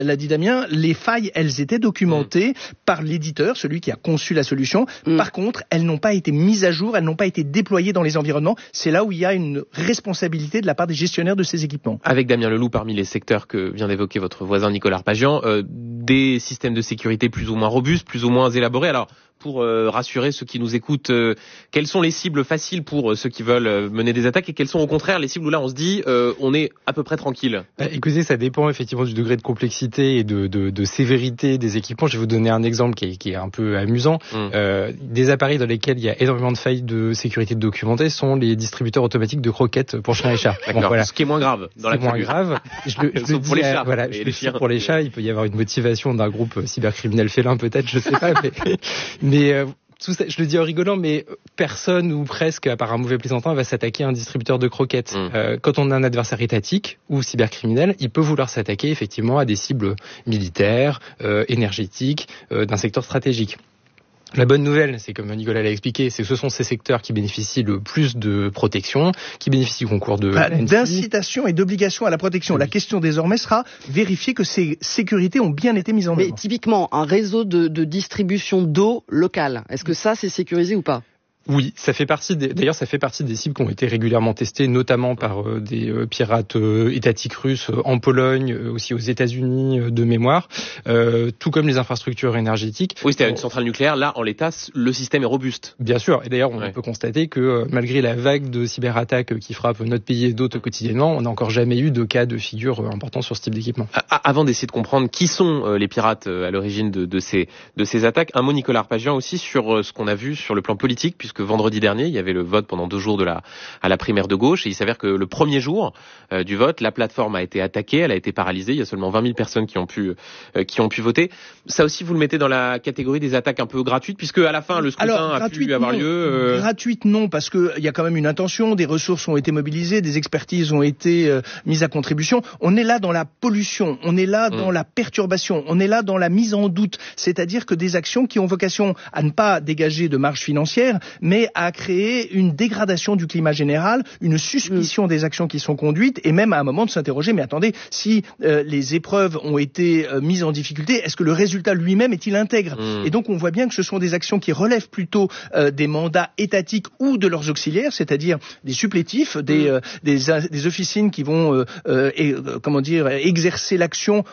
l'a dit Damien, les failles, elles étaient documentées par l'éditeur, celui qui a conçu la solution. Par contre, elles n'ont pas été mises à jour, elles n'ont pas été déployées dans les environnements. C'est là où il y a une responsabilité de la part des gestionnaires de ces équipements. Avec Damien Leloup, parmi les secteurs que vient d'évoquer votre voisin Nicolas Arpagian, des systèmes de sécurité plus ou moins robustes, plus ou moins élaborés. Alors, pour rassurer ceux qui nous écoutent, quelles sont les cibles faciles pour ceux qui veulent mener des attaques et quelles sont au contraire les cibles où là on se dit on est à peu près tranquille? Écoutez, ça dépend effectivement du degré de complexité et de sévérité des équipements. Je vais vous donner un exemple qui est un peu amusant. Des appareils dans lesquels il y a énormément de failles de sécurité documentées sont les distributeurs automatiques de croquettes pour chiens et chats. D'accord. Bon, voilà. Ce qui est moins grave dans la moins grave. Je le pour les chats. Voilà, pour les chats, il peut y avoir une motivation d'un groupe cybercriminel félin peut-être, je sais pas, mais tout ça, je le dis en rigolant, mais personne ou presque, à part un mauvais plaisantin, va s'attaquer à un distributeur de croquettes. Quand on a un adversaire étatique ou cybercriminel, il peut vouloir s'attaquer effectivement à des cibles militaires, énergétiques, d'un secteur stratégique. La bonne nouvelle, c'est comme Nicolas l'a expliqué, c'est que ce sont ces secteurs qui bénéficient le plus de protection, qui bénéficient du concours d'incitation et d'obligation à la protection. La question désormais sera vérifier que ces sécurités ont bien été mises en œuvre. Mais typiquement, un réseau de distribution d'eau locale, est-ce que ça c'est sécurisé ou pas ? Oui, ça fait partie des cibles qui ont été régulièrement testées, notamment par des pirates étatiques russes en Pologne, aussi aux États-Unis de mémoire, tout comme les infrastructures énergétiques. Oui, c'était une centrale nucléaire. Là, en l'état, le système est robuste. Bien sûr. Et d'ailleurs, on peut constater que malgré la vague de cyberattaques qui frappe notre pays et d'autres quotidiennement, on n'a encore jamais eu de cas de figure importants sur ce type d'équipement. Avant d'essayer de comprendre qui sont les pirates à l'origine de ces attaques, un mot Nicolas Arpagian aussi sur ce qu'on a vu sur le plan politique, puisque vendredi dernier, il y avait le vote pendant 2 jours à la primaire de gauche, et il s'avère que le premier jour du vote, la plateforme a été attaquée, elle a été paralysée, il y a seulement 20 000 personnes qui ont pu voter. Ça aussi, vous le mettez dans la catégorie des attaques un peu gratuites, puisque à la fin, le scrutin a pu avoir lieu. Gratuite, non, parce que il y a quand même une intention, des ressources ont été mobilisées, des expertises ont été mises à contribution. On est là dans la pollution, on est là dans la perturbation, on est là dans la mise en doute, c'est-à-dire que des actions qui ont vocation à ne pas dégager de marge financière, mais à créer une dégradation du climat général, une suspicion des actions qui sont conduites, et même à un moment de s'interroger, mais attendez, si les épreuves ont été mises en difficulté, est-ce que le résultat lui-même est-il intègre ? Et donc on voit bien que ce sont des actions qui relèvent plutôt des mandats étatiques ou de leurs auxiliaires, c'est-à-dire des supplétifs, des officines qui vont exercer l'action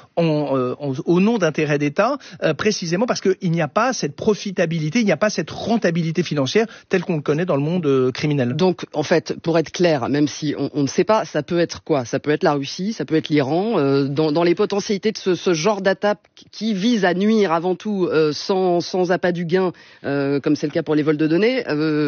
au nom d'intérêts d'État, précisément parce qu'il n'y a pas cette profitabilité, il n'y a pas cette rentabilité financière tel qu'on le connaît dans le monde criminel. Donc, en fait, pour être clair, même si on ne sait pas, ça peut être quoi ? Ça peut être la Russie, ça peut être l'Iran, dans les potentialités de ce genre d'attaque qui vise à nuire avant tout sans appât du gain, comme c'est le cas pour les vols de données.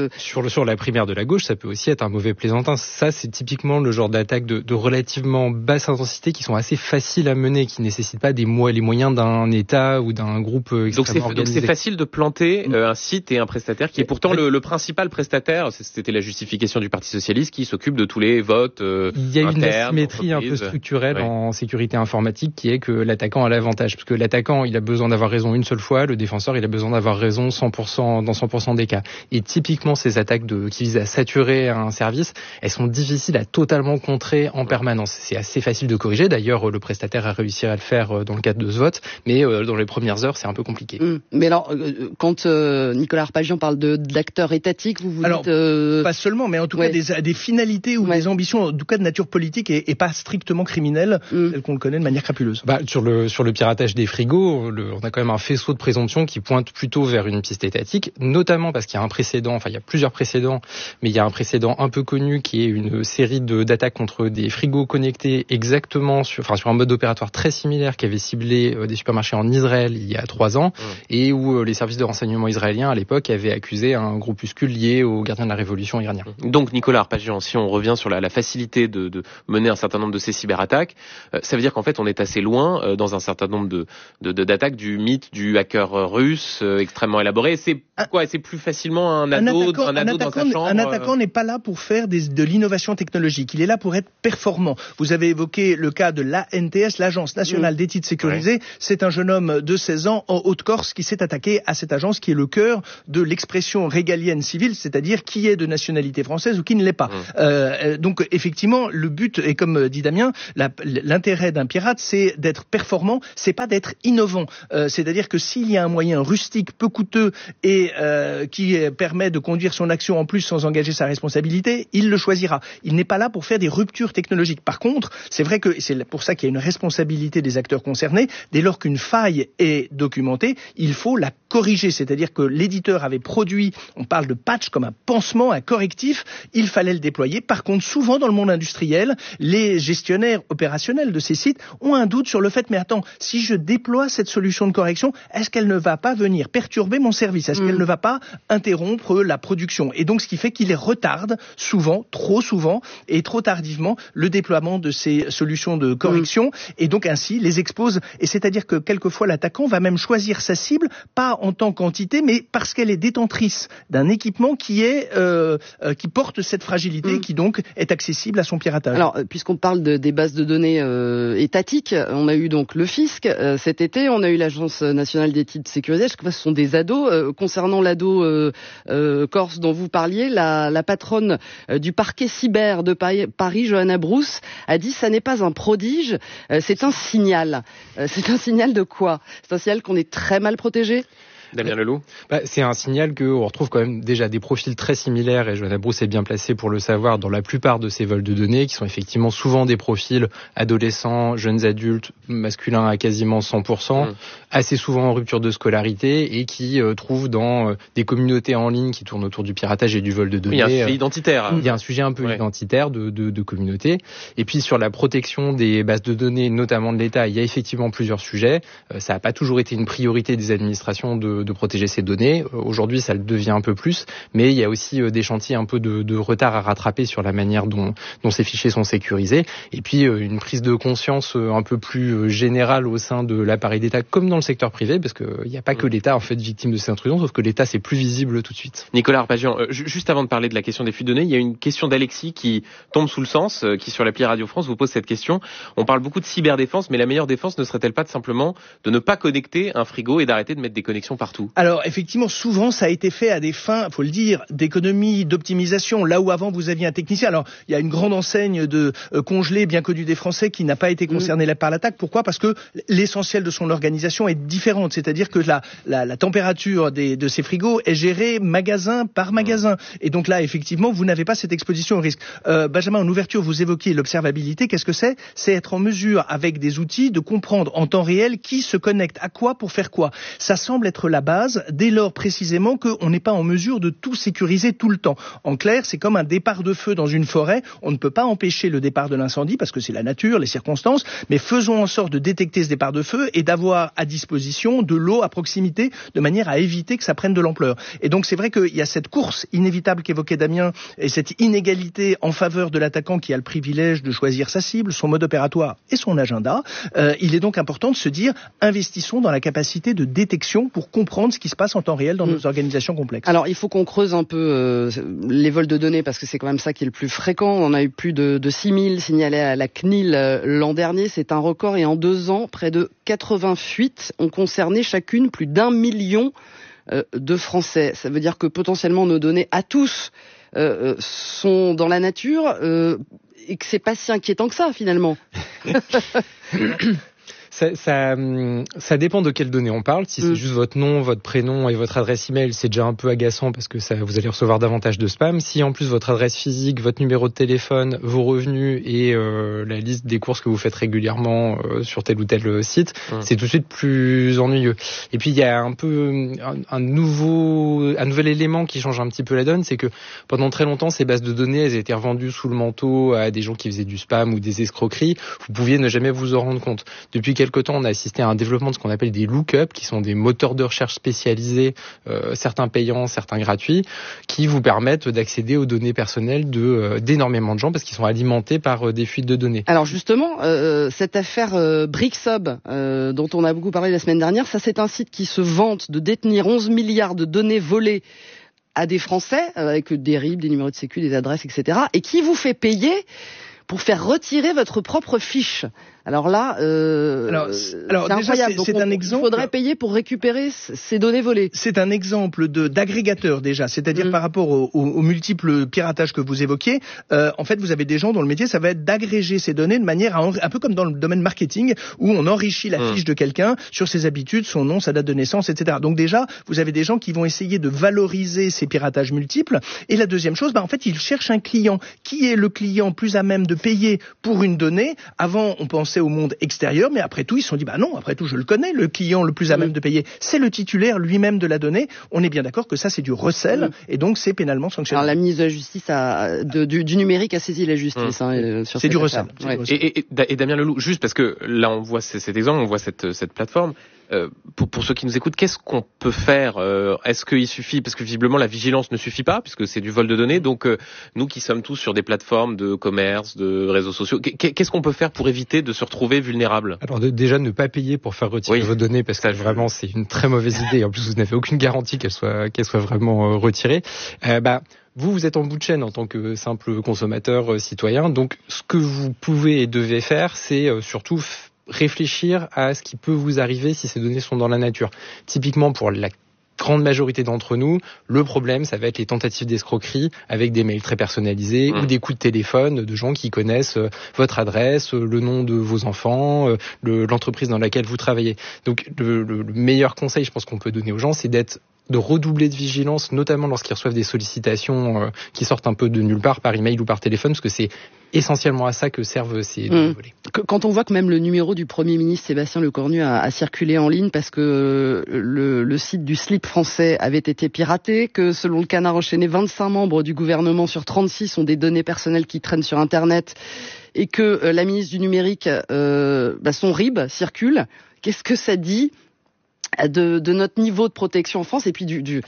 Sur la primaire de la gauche, ça peut aussi être un mauvais plaisantin. Ça, c'est typiquement le genre d'attaque de relativement basse intensité qui sont assez faciles à mener, qui ne nécessitent pas les moyens d'un État ou d'un groupe extrêmement organisé. Donc c'est facile de planter un site et un prestataire qui est pourtant le principal prestataire, c'était la justification du Parti Socialiste, qui s'occupe de tous les votes il y a une asymétrie un peu structurelle en sécurité informatique qui est que l'attaquant a l'avantage. Parce que l'attaquant, il a besoin d'avoir raison une seule fois, le défenseur, il a besoin d'avoir raison 100% dans 100% des cas. Et typiquement, ces attaques qui visent à saturer un service, elles sont difficiles à totalement contrer en permanence. C'est assez facile de corriger. D'ailleurs, le prestataire a réussi à le faire dans le cadre de ce vote, mais dans les premières heures, c'est un peu compliqué. Mais alors, quand Nicolas Arpagian parle d'acteurs étatiques, vous dites... Pas seulement, mais en tout cas des finalités ou des ambitions, en tout cas de nature politique et pas strictement criminelle, telles qu'on le connaît de manière crapuleuse. Sur le piratage des frigos, on a quand même un faisceau de présomption qui pointe plutôt vers une piste étatique, notamment parce qu'il y a un précédent, il y a plusieurs précédents, mais il y a un précédent un peu connu qui est une série d'attaques contre des frigos connectés exactement sur un mode opératoire très similaire qui avait ciblé des supermarchés en Israël il y a 3 ans et où les services de renseignement israéliens à l'époque avaient accusé un groupuscule lié aux gardiens de la révolution iranien. Donc Nicolas Arpagian, si on revient sur la facilité de mener un certain nombre de ces cyberattaques, ça veut dire qu'en fait on est assez loin dans un certain nombre d'attaques du mythe du hacker russe extrêmement élaboré. C'est plus facilement un ado dans sa chambre. Un attaquant n'est pas là pour faire de l'innovation technologique. Il est là pour être performant. Vous avez évoqué le cas de l'ANTS, l'Agence nationale des titres sécurisés. C'est un jeune homme de 16 ans en Haute-Corse qui s'est attaqué à cette agence qui est le cœur de l'expression régalienne citoyenne civile, c'est-à-dire qui est de nationalité française ou qui ne l'est pas. Donc effectivement, le but, et comme dit Damien, l'intérêt d'un pirate, c'est d'être performant, c'est pas d'être innovant. C'est-à-dire que s'il y a un moyen rustique, peu coûteux et qui permet de conduire son action en plus sans engager sa responsabilité, il le choisira. Il n'est pas là pour faire des ruptures technologiques. Par contre, c'est vrai que c'est pour ça qu'il y a une responsabilité des acteurs concernés. Dès lors qu'une faille est documentée, il faut la corriger. C'est-à-dire que l'éditeur avait produit, on parle de patch comme un pansement, un correctif, il fallait le déployer. Par contre, souvent dans le monde industriel, les gestionnaires opérationnels de ces sites ont un doute sur le fait, mais attends, si je déploie cette solution de correction, est-ce qu'elle ne va pas venir perturber mon service? Est-ce qu'elle ne va pas interrompre la production? Et donc, ce qui fait qu'il retardent souvent, trop souvent, et trop tardivement, le déploiement de ces solutions de correction, et donc ainsi les expose. Et c'est-à-dire que quelquefois, l'attaquant va même choisir sa cible, pas en tant qu'entité, mais parce qu'elle est détentrice d'un équipement qui porte cette fragilité, qui donc est accessible à son piratage. Alors, puisqu'on parle des bases de données étatiques, on a eu donc le fisc cet été, on a eu l'Agence nationale d'études sécurisées. Je crois que ce sont des ados. Concernant l'ado corse dont vous parliez, la patronne du parquet cyber de Paris, Johanna Brousse, a dit ça n'est pas un prodige, c'est un signal. C'est un signal de quoi? C'est un signal qu'on est très mal protégé? Damien Leloup. C'est un signal qu'on retrouve quand même déjà des profils très similaires, et Johanna Brousse est bien placée pour le savoir, dans la plupart de ces vols de données, qui sont effectivement souvent des profils adolescents, jeunes adultes, masculins à quasiment 100%, assez souvent en rupture de scolarité, et qui trouvent dans des communautés en ligne qui tournent autour du piratage et du vol de données. Il y a un sujet identitaire. Il y a un sujet un peu identitaire de communauté. Et puis sur la protection des bases de données, notamment de l'État, il y a effectivement plusieurs sujets. Ça n'a pas toujours été une priorité des administrations de protéger ces données. Aujourd'hui, ça le devient un peu plus, mais il y a aussi des chantiers un peu de retard à rattraper sur la manière dont ces fichiers sont sécurisés. Et puis, une prise de conscience un peu plus générale au sein de l'appareil d'État, comme dans le secteur privé, parce qu'il n'y a pas que l'État, en fait, victime de ces intrusions, sauf que l'État, c'est plus visible tout de suite. Nicolas Arpagian, juste avant de parler de la question des flux de données, il y a une question d'Alexis qui tombe sous le sens, qui sur l'appli Radio France vous pose cette question. On parle beaucoup de cyberdéfense, mais la meilleure défense ne serait-elle pas de simplement de ne pas connecter un frigo et d'arrêter de mettre des connexions partout? Alors effectivement, souvent ça a été fait à des fins, faut le dire, d'économie, d'optimisation. Là où avant vous aviez un technicien. Alors il y a une grande enseigne de congelés bien connue des Français qui n'a pas été concernée par l'attaque. Pourquoi? Parce que l'essentiel de son organisation est différente. C'est-à-dire que la température de ces frigos est gérée magasin par magasin. Et donc là, effectivement, vous n'avez pas cette exposition au risque. Benjamin, en ouverture, vous évoquiez l'observabilité. Qu'est-ce que c'est? C'est être en mesure, avec des outils, de comprendre en temps réel qui se connecte à quoi pour faire quoi. Ça semble être la base, dès lors précisément qu'on n'est pas en mesure de tout sécuriser tout le temps. En clair, c'est comme un départ de feu dans une forêt. On ne peut pas empêcher le départ de l'incendie parce que c'est la nature, les circonstances, mais faisons en sorte de détecter ce départ de feu et d'avoir à disposition de l'eau à proximité de manière à éviter que ça prenne de l'ampleur. Et donc c'est vrai qu'il y a cette course inévitable qu'évoquait Damien et cette inégalité en faveur de l'attaquant qui a le privilège de choisir sa cible, son mode opératoire et son agenda. Il est donc important de se dire, investissons dans la capacité de détection pour comprendre ce qui se passe en temps réel dans nos organisations complexes. Alors, il faut qu'on creuse un peu les vols de données parce que c'est quand même ça qui est le plus fréquent. On a eu plus de 6000 signalés à la CNIL l'an dernier. C'est un record et en 2 ans, près de 80 fuites ont concerné chacune plus d'1 million de Français. Ça veut dire que potentiellement nos données à tous sont dans la nature et que c'est pas si inquiétant que ça finalement. Ça dépend de quelles données on parle. Si c'est juste votre nom, votre prénom et votre adresse email, c'est déjà un peu agaçant parce que vous allez recevoir davantage de spam. Si en plus votre adresse physique, votre numéro de téléphone, vos revenus et la liste des courses que vous faites régulièrement sur tel ou tel site, c'est tout de suite plus ennuyeux. Et puis il y a un peu un nouvel élément qui change un petit peu la donne, c'est que pendant très longtemps, ces bases de données, elles étaient revendues sous le manteau à des gens qui faisaient du spam ou des escroqueries. Vous pouviez ne jamais vous en rendre compte. Depuis quelque temps, on a assisté à un développement de ce qu'on appelle des lookups, qui sont des moteurs de recherche spécialisés, certains payants, certains gratuits, qui vous permettent d'accéder aux données personnelles d'énormément de gens parce qu'ils sont alimentés par des fuites de données. Alors justement, cette affaire Brixhub, dont on a beaucoup parlé la semaine dernière, ça c'est un site qui se vante de détenir 11 milliards de données volées à des Français, avec des RIB, des numéros de sécu, des adresses, etc., et qui vous fait payer pour faire retirer votre propre fiche. Alors là, c'est incroyable. C'est un exemple. Il faudrait payer pour récupérer ces données volées. C'est un exemple d'agrégateur déjà, c'est-à-dire par rapport aux multiples piratages que vous évoquiez. En fait, vous avez des gens dont le métier, ça va être d'agréger ces données de manière un peu comme dans le domaine marketing, où on enrichit la fiche de quelqu'un sur ses habitudes, son nom, sa date de naissance, etc. Donc déjà, vous avez des gens qui vont essayer de valoriser ces piratages multiples. Et la deuxième chose, en fait, ils cherchent un client. Qui est le client plus à même de payer pour une donnée? Avant, on pensait au monde extérieur, mais après tout, ils se sont dit, non, après tout, je le connais, le client le plus à même de payer, c'est le titulaire lui-même de la donnée. On est bien d'accord que ça, c'est du recel, et donc c'est pénalement sanctionné. Alors la ministre de la Justice du numérique a saisi la justice. C'est du recel. Ouais. Et Damien Leloup, juste parce que là, on voit cet exemple, on voit cette plateforme. Pour ceux qui nous écoutent, qu'est-ce qu'on peut faire? Est-ce qu'il suffit, parce que visiblement la vigilance ne suffit pas, puisque c'est du vol de données, donc nous qui sommes tous sur des plateformes de commerce, de réseaux sociaux, qu'est-ce qu'on peut faire pour éviter de se retrouver vulnérable? Alors déjà, ne pas payer pour faire retirer vos données, parce que vraiment c'est une très mauvaise idée. En plus, vous n'avez aucune garantie qu'elle soit vraiment retirée. Vous êtes en bout de chaîne en tant que simple consommateur citoyen, donc ce que vous pouvez et devez faire, c'est surtout réfléchir à ce qui peut vous arriver si ces données sont dans la nature. Typiquement, pour la grande majorité d'entre nous, le problème, ça va être les tentatives d'escroquerie avec des mails très personnalisés ou des coups de téléphone de gens qui connaissent votre adresse, le nom de vos enfants, l'entreprise dans laquelle vous travaillez. Donc, le meilleur conseil, je pense qu'on peut donner aux gens, c'est de redoubler de vigilance, notamment lorsqu'ils reçoivent des sollicitations qui sortent un peu de nulle part par email ou par téléphone, parce que c'est essentiellement à ça que servent ces données volées. Quand on voit que même le numéro du Premier ministre Sébastien Lecornu a circulé en ligne parce que le site du Slip français avait été piraté, que selon le Canard enchaîné, 25 membres du gouvernement sur 36 ont des données personnelles qui traînent sur Internet, et que la ministre du numérique, son RIB circule, qu'est-ce que ça dit de notre niveau de protection en France, et puis de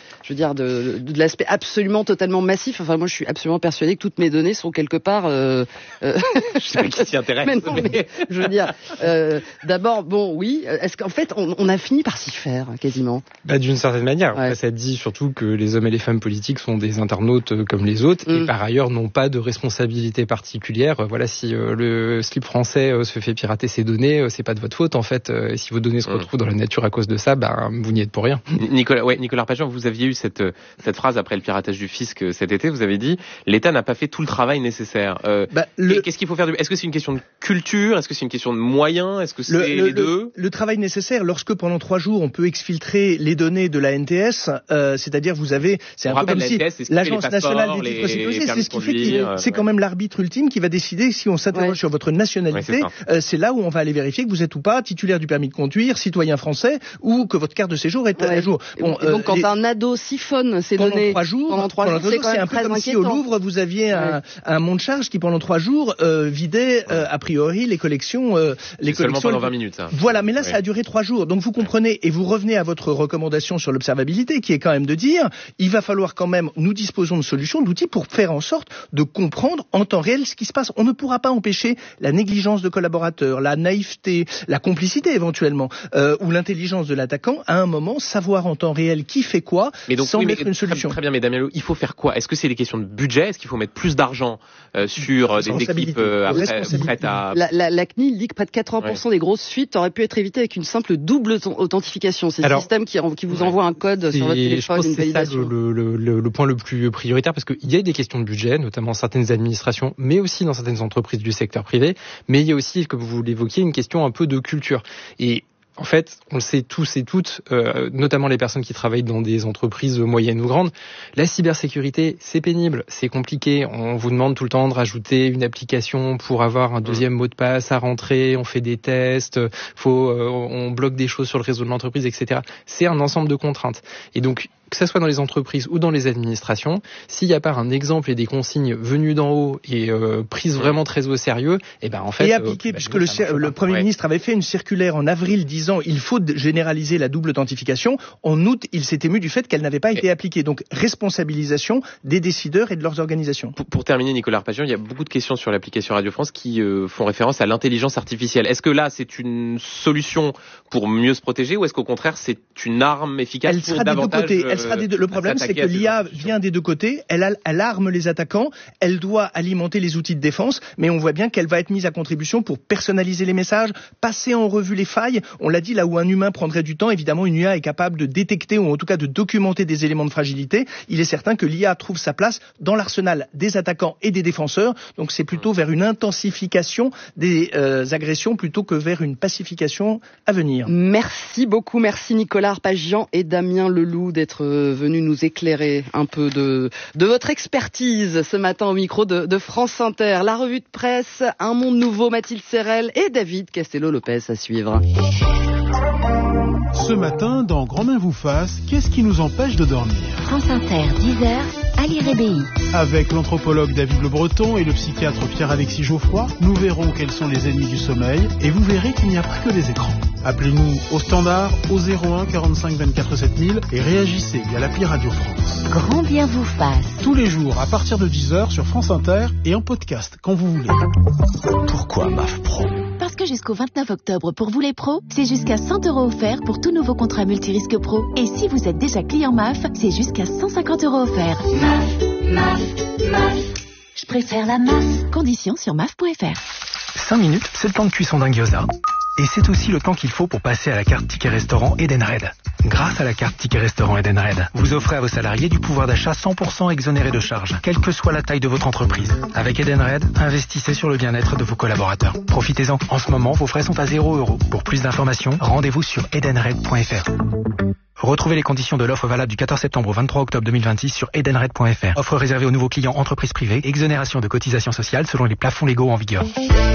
l'aspect absolument totalement massif. Enfin, moi, je suis absolument persuadée que toutes mes données sont quelque part. Je sais pas qui s'y intéresse. Mais je veux dire, d'abord, oui. Est-ce qu'en fait, on a fini par s'y faire quasiment? D'une certaine manière. Ouais. Ça dit surtout que les hommes et les femmes politiques sont des internautes comme les autres, et par ailleurs n'ont pas de responsabilité particulière. Voilà, si le Slip français se fait pirater ses données, c'est pas de votre faute en fait. Et si vos données se retrouvent dans la nature à cause de ça, vous n'y êtes pour rien. Nicolas Arpajon, vous aviez eu cette phrase après le piratage du fisc cet été. Vous avez dit l'État n'a pas fait tout le travail nécessaire. Qu'est-ce qu'il faut faire? Est-ce que c'est une question de culture? Est-ce que c'est une question de moyens? Est-ce que c'est les deux? Le travail nécessaire, lorsque pendant 3 jours on peut exfiltrer les données de la NTS, c'est-à-dire c'est un peu comme si l'Agence nationale des titres sécurisés, c'est ce qui fait que c'est quand même l'arbitre ultime qui va décider si on s'interroge sur votre nationalité. C'est là où on va aller vérifier que vous êtes ou pas titulaire du permis de conduire, citoyen français, ou que votre carte de séjour est à jour. Donc quand un ado siphonne ces données pendant 3 jours, c'est un peu comme si au Louvre vous aviez un monte charge qui pendant 3 jours vidait a priori les collections. Seulement pendant 20 minutes. Ça. Voilà, mais là ça a duré 3 jours. Donc vous comprenez et vous revenez à votre recommandation sur l'observabilité, qui est quand même de dire il va falloir quand même, nous disposons de solutions, d'outils pour faire en sorte de comprendre en temps réel ce qui se passe. On ne pourra pas empêcher la négligence de collaborateurs, la naïveté, la complicité éventuellement, ou l'intelligence de l'attaquant à un moment, savoir en temps réel qui fait quoi, sans mettre une solution. Très bien, mais Damien Leloup, il faut faire quoi? Est-ce que c'est des questions de budget? Est-ce qu'il faut mettre plus d'argent sur des équipes prêtes à... La CNIL dit que près de 80% des grosses fuites auraient pu être évitées avec une simple double authentification. C'est le système qui vous envoie un code sur votre téléphone, une validation. C'est ça le point le plus prioritaire, parce qu'il y a des questions de budget, notamment dans certaines administrations, mais aussi dans certaines entreprises du secteur privé. Mais il y a aussi, comme vous l'évoquiez, une question un peu de culture. Et en fait, on le sait tous et toutes, notamment les personnes qui travaillent dans des entreprises moyennes ou grandes, la cybersécurité, c'est pénible, c'est compliqué. On vous demande tout le temps de rajouter une application pour avoir un deuxième mot de passe à rentrer, on fait des tests, on bloque des choses sur le réseau de l'entreprise, etc. C'est un ensemble de contraintes. Et donc, que ce soit dans les entreprises ou dans les administrations, s'il n'y a pas un exemple et des consignes venues d'en haut et prises vraiment très au sérieux, en fait... Et appliquées, puisque le Premier ministre avait fait une circulaire en avril disant il faut généraliser la double authentification. En août, il s'est ému du fait qu'elle n'avait pas été appliquée. Donc, responsabilisation des décideurs et de leurs organisations. Pour terminer, Nicolas Arpajon, il y a beaucoup de questions sur l'application Radio France qui font référence à l'intelligence artificielle. Est-ce que là, c'est une solution pour mieux se protéger, ou est-ce qu'au contraire, c'est une arme efficace pour davantage... sera des deux. Le problème, c'est que l'IA vient des deux côtés. Elle arme les attaquants. Elle doit alimenter les outils de défense. Mais on voit bien qu'elle va être mise à contribution pour personnaliser les messages, passer en revue les failles. On l'a dit, là où un humain prendrait du temps, évidemment, une IA est capable de détecter ou en tout cas de documenter des éléments de fragilité. Il est certain que l'IA trouve sa place dans l'arsenal des attaquants et des défenseurs. Donc c'est plutôt vers une intensification des agressions plutôt que vers une pacification à venir. Merci beaucoup, merci Nicolas Arpagian et Damien Leloup d'être venus nous éclairer un peu de votre expertise ce matin au micro de France Inter. La revue de presse, Un monde nouveau, Mathilde Serrel et David Castello-Lopez à suivre. Ce matin, dans Grand Main vous fasse, qu'est-ce qui nous empêche de dormir ? France Inter, 10h, Ali Rébéi. Avec l'anthropologue David Le Breton et le psychiatre Pierre-Alexis Geoffroy, nous verrons quels sont les ennemis du sommeil et vous verrez qu'il n'y a pas que les écrans. Appelez-nous au standard au 01 45 24 7000 et réagissez via l'appli Radio France. Grand bien vous fasse. Tous les jours à partir de 10h sur France Inter et en podcast quand vous voulez. Pourquoi MAF Pro ? Parce que jusqu'au 29 octobre, pour vous les pros, c'est jusqu'à 100 € offerts pour tout nouveau contrat multirisque pro. Et si vous êtes déjà client MAF, c'est jusqu'à 150 € offerts. MAF. Je préfère la MAF. Conditions sur MAF.fr. 5 minutes, c'est le temps de cuisson d'un gyoza. Et c'est aussi le temps qu'il faut pour passer à la carte Ticket Restaurant Edenred. Grâce à la carte Ticket Restaurant Edenred, vous offrez à vos salariés du pouvoir d'achat 100% exonéré de charges, quelle que soit la taille de votre entreprise. Avec Edenred, investissez sur le bien-être de vos collaborateurs. Profitez-en. En ce moment, vos frais sont à 0 €. Pour plus d'informations, rendez-vous sur edenred.fr. Retrouvez les conditions de l'offre valable du 14 septembre au 23 octobre 2026 sur edenred.fr. Offre réservée aux nouveaux clients entreprises privées. Exonération de cotisations sociales selon les plafonds légaux en vigueur.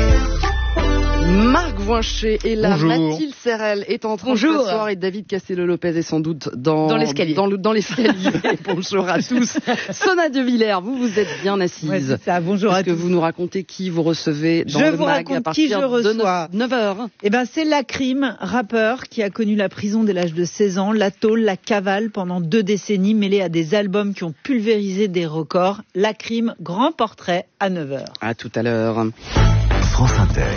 Marc Voincher est là, Bonjour. Mathilde Serrel est en train de s'asseoir et David Castello-Lopez est sans doute dans l'escalier. Dans l'escalier. Bonjour à tous. Sonia De Villers, vous êtes bien assise. Ouais, c'est ça. Bonjour à tous. Est-ce que vous nous racontez qui vous recevez dans je le vous mag raconte à partir qui je reçois. de 9h? Eh ben, c'est Lacrim, rappeur qui a connu la prison dès l'âge de 16 ans, la tôle, la cavale pendant 2 décennies, mêlée à des albums qui ont pulvérisé des records. Lacrim, grand portrait à 9h. À tout à l'heure. France Inter.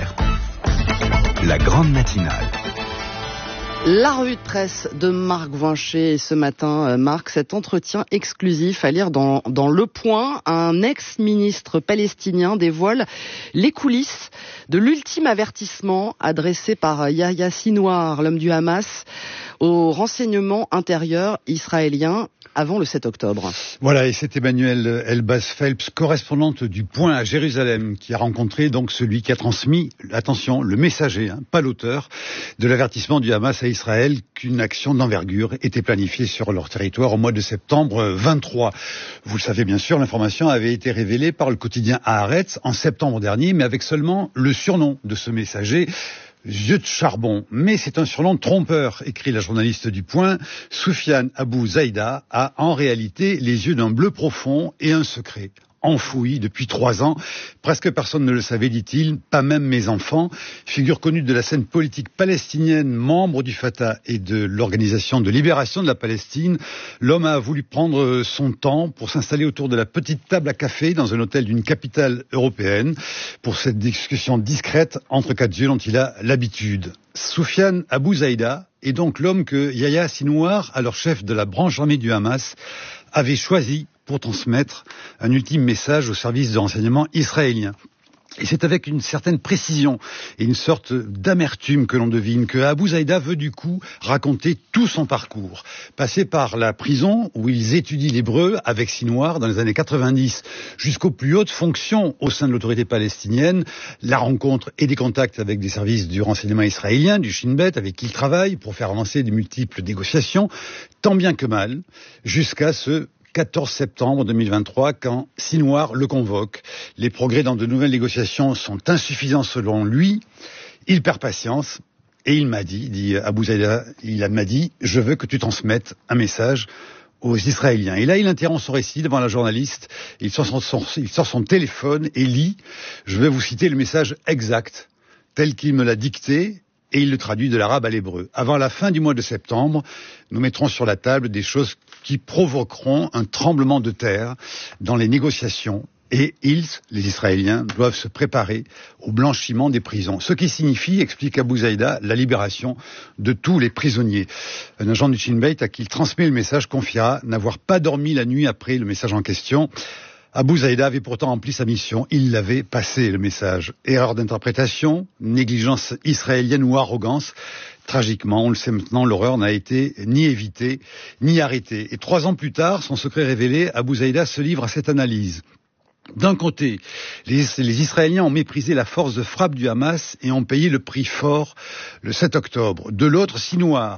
La grande matinale. La revue de presse de Marc Voincher. Et ce matin, Marc, cet entretien exclusif à lire dans Le Point. Un ex-ministre palestinien dévoile les coulisses de l'ultime avertissement adressé par Yahya Sinwar, l'homme du Hamas, au renseignement intérieur israélien avant le 7 octobre. Voilà, et c'est Emmanuel Elbaz Phelps, correspondante du Point à Jérusalem, qui a rencontré donc celui qui a transmis, attention, le messager, pas l'auteur, de l'avertissement du Hamas à Israël qu'une action d'envergure était planifiée sur leur territoire au mois de septembre 23. Vous le savez bien sûr, l'information avait été révélée par le quotidien Haaretz en septembre dernier, mais avec seulement le surnom de ce messager, yeux de charbon. Mais c'est un surnom trompeur, écrit la journaliste du Point. Soufiane Abou Zaïda a en réalité les yeux d'un bleu profond et un secret enfoui depuis 3 ans. Presque personne ne le savait, dit-il, pas même mes enfants. Figure connue de la scène politique palestinienne, membre du Fatah et de l'Organisation de libération de la Palestine, l'homme a voulu prendre son temps pour s'installer autour de la petite table à café dans un hôtel d'une capitale européenne pour cette discussion discrète entre 4 yeux dont il a l'habitude. Soufiane Abou Zaïda est donc l'homme que Yahya Sinwar, alors chef de la branche armée du Hamas, avait choisi pour transmettre un ultime message au service de renseignement israélien. Et c'est avec une certaine précision et une sorte d'amertume que l'on devine que Abou Zaïda veut du coup raconter tout son parcours. Passé par la prison où ils étudient l'hébreu avec Sinwar dans les années 90 jusqu'aux plus hautes fonctions au sein de l'autorité palestinienne, la rencontre et des contacts avec des services du renseignement israélien, du Shin Bet, avec qui il travaille pour faire avancer de multiples négociations, tant bien que mal, jusqu'à ce 14 septembre 2023, quand Sinwar le convoque. Les progrès dans de nouvelles négociations sont insuffisants selon lui. Il perd patience et il m'a dit Abou Zaïda, m'a dit, je veux que tu transmettes un message aux Israéliens. Et là, il interrompt son récit devant la journaliste. Il sort son téléphone et lit, je vais vous citer le message exact, tel qu'il me l'a dicté, et il le traduit de l'arabe à l'hébreu. Avant la fin du mois de septembre, nous mettrons sur la table des choses qui provoqueront un tremblement de terre dans les négociations Et ils, les Israéliens, doivent se préparer au blanchiment des prisons. Ce qui signifie, explique Abou Zaïda, la libération de tous les prisonniers. Un agent du Shin Bet à qui il transmet le message confiera n'avoir pas dormi la nuit après le message en question. Abou Zaïda avait pourtant rempli sa mission. Il l'avait passé, le message. Erreur d'interprétation, négligence israélienne ou arrogance. Tragiquement, on le sait maintenant, l'horreur n'a été ni évitée, ni arrêtée. Et 3 ans plus tard, son secret révélé, Abou Zaïda se livre à cette analyse. D'un côté, les Israéliens ont méprisé la force de frappe du Hamas et ont payé le prix fort le 7 octobre. De l'autre, si noir